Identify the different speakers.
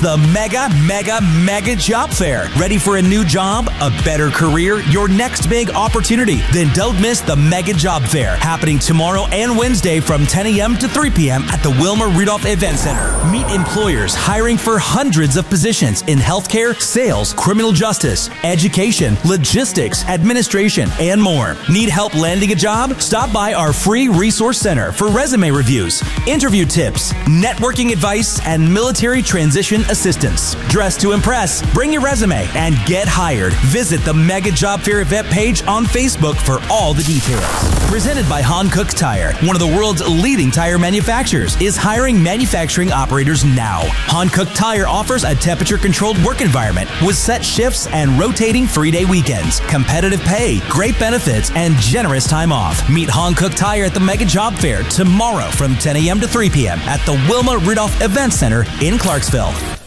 Speaker 1: the Mega Job Fair. Ready for a new job, a better career, your next big opportunity? Then don't miss the Mega Job Fair, happening tomorrow and Wednesday from 10 a.m. to 3 p.m. at the Wilma Rudolph Event Center. Meet employers hiring for hundreds of positions in healthcare, sales, criminal justice, education, logistics, administration, and more. Need help landing a job? Stop by our free resource center for resume reviews, interview tips, networking advice, and military transition assistance. Dress to impress, bring your resume, and get hired. Visit the Mega Job Fair event page on Facebook for all the details. Presented by Hankook Tire, one of the world's leading tire manufacturers, is hiring manufacturing operators now. Hankook Tire offers a temperature-controlled work environment with set shifts and rotating 3-day weekends, competitive pay, great benefits, and generous time off. Meet Hankook Tire at the Mega Job Fair tomorrow from 10 a.m. to 3 p.m. at the Wilma Rudolph Event Center in Clarksville.